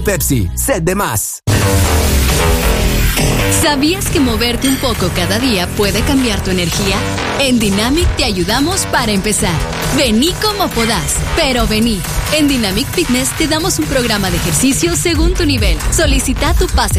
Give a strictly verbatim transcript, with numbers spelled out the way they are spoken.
Pepsi, sed de más. ¿Sabías que moverte un poco cada día puede cambiar tu energía? En Dynamic te ayudamos para empezar. Vení como podás, pero vení. En Dynamic Fitness te damos un programa de ejercicio según tu nivel. Solicita tu pase